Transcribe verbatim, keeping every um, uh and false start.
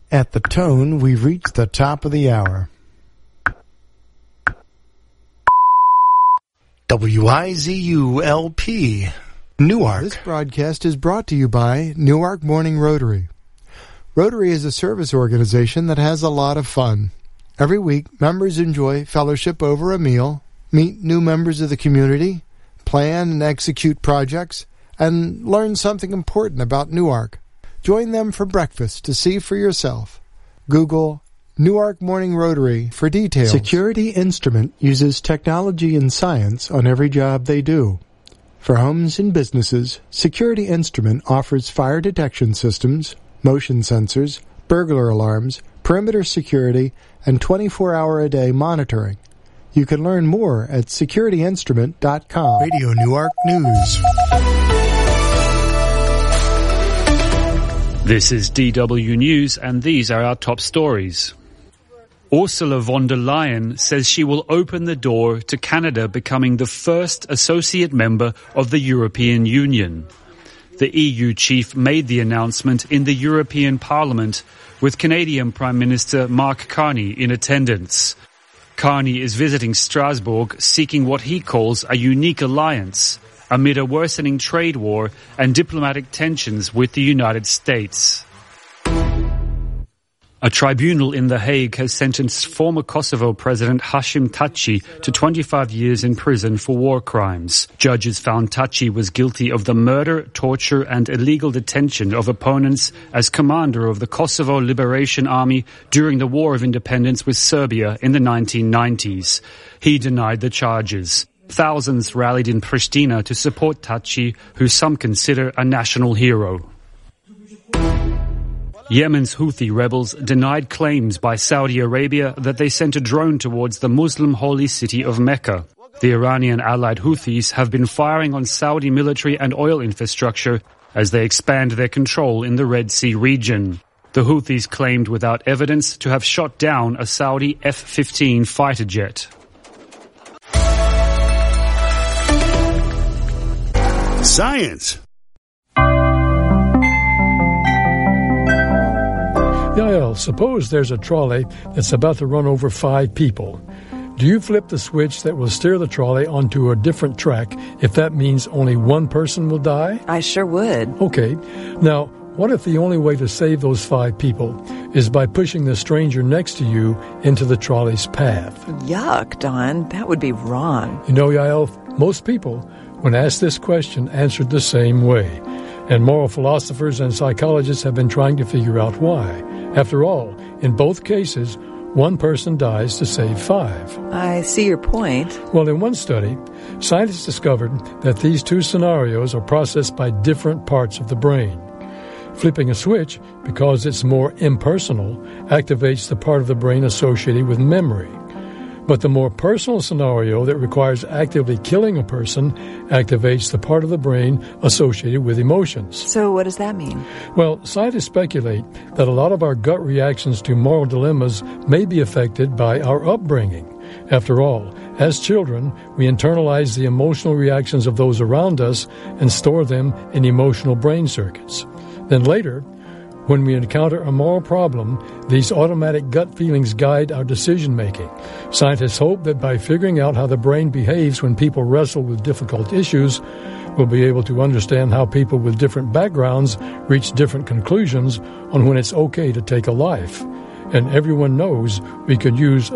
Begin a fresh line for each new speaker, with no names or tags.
At the tone, we've reached the top of the hour. W I Z U L P, Newark. This broadcast is brought to you by Newark Morning Rotary. Rotary is a service organization that has a lot of fun. Every week, members enjoy fellowship over a meal, meet new members of the community, plan and execute projects, and learn something important about Newark. Join them for breakfast to see for yourself. Google Newark Morning Rotary for details. Security Instrument uses technology and science on every job they do. For homes and businesses, Security Instrument offers fire detection systems, motion sensors, burglar alarms, perimeter security, and twenty-four hour a day monitoring. You can learn more at security instrument dot com. Radio Newark News.
This is D W News, and these are our top stories. Ursula von der Leyen says she will open the door to Canada becoming the first associate member of the European Union. The E U chief made the announcement in the European Parliament, with Canadian Prime Minister Mark Carney in attendance. Carney is visiting Strasbourg, seeking what he calls a unique alliance amid a worsening trade war and diplomatic tensions with the United States. A tribunal in The Hague has sentenced former Kosovo President Hashim Thaçi to twenty-five years in prison for war crimes. Judges found Thaçi was guilty of the murder, torture and illegal detention of opponents as commander of the Kosovo Liberation Army during the War of Independence with Serbia in the nineteen nineties. He denied the charges. Thousands rallied in Pristina to support Thaçi, who some consider a national hero. Yemen's Houthi rebels denied claims by Saudi Arabia that they sent a drone towards the Muslim holy city of Mecca. The Iranian allied Houthis have been firing on Saudi military and oil infrastructure as they expand their control in the Red Sea region. The Houthis claimed without evidence to have shot down a Saudi F fifteen fighter jet.
Science.
Yael, suppose there's a trolley that's about to run over five people. Do you flip the switch that will steer the trolley onto a different track if that means only one person will die?
I sure would.
Okay. Now, what if the only way to save those five people is by pushing the stranger next to you into the trolley's path?
Yuck, Don. That would be wrong.
You know, Yael, most people, when asked this question, answered the same way. And moral philosophers and psychologists have been trying to figure out why. After all, in both cases, one person dies to save five.
I see your point.
Well, in one study, scientists discovered that these two scenarios are processed by different parts of the brain. Flipping a switch, because it's more impersonal, activates the part of the brain associated with memory. But the more personal scenario that requires actively killing a person activates the part of the brain associated with emotions.
So what does that mean?
Well, scientists speculate that a lot of our gut reactions to moral dilemmas may be affected by our upbringing. After all, as children, we internalize the emotional reactions of those around us and store them in emotional brain circuits. Then later, when we encounter a moral problem, these automatic gut feelings guide our decision-making. Scientists hope that by figuring out how the brain behaves when people wrestle with difficult issues, we'll be able to understand how people with different backgrounds reach different conclusions on when it's okay to take a life. And everyone knows we could use